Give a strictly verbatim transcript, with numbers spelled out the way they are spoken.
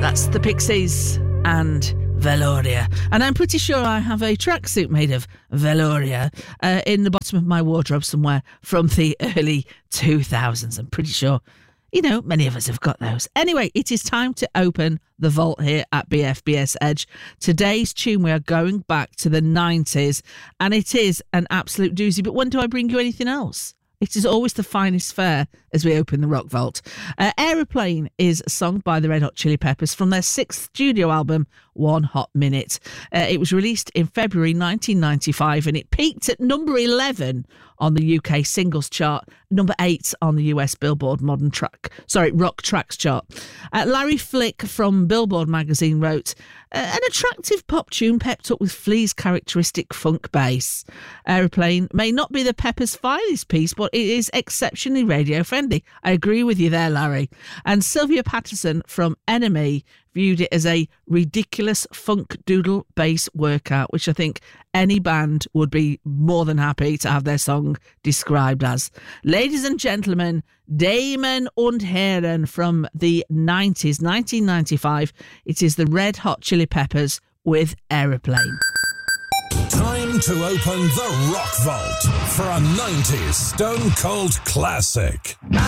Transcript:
That's the Pixies and Veloria. And I'm pretty sure I have a tracksuit made of Veloria uh, in the bottom of my wardrobe somewhere from the early two thousands. I'm pretty sure, you know, many of us have got those. Anyway, it is time to open the vault here at B F B S Edge. Today's tune, we are going back to the nineties, and it is an absolute doozy. But when do I bring you anything else? It is always the finest fare as we open the Rock Vault. Uh, Aeroplane is a song by the Red Hot Chili Peppers from their sixth studio album, One Hot Minute. Uh, it was released in February nineteen ninety-five, and it peaked at number eleven on the U K singles chart, number eight on the U S Billboard Modern Track, sorry, Rock Tracks chart. Uh, Larry Flick from Billboard magazine wrote, uh, an attractive pop tune pepped up with Flea's characteristic funk bass. Aeroplane may not be the Peppers' finest piece, but it is exceptionally radio friendly. I agree with you there, Larry. And Sylvia Patterson from Enemy viewed it as a ridiculous funk doodle bass workout, which I think any band would be more than happy to have their song described as. Ladies and gentlemen, Damen und Herren from the nineties, nineteen ninety-five. It is the Red Hot Chili Peppers with Aeroplane. Time to open the Rock Vault for a nineties Stone Cold classic.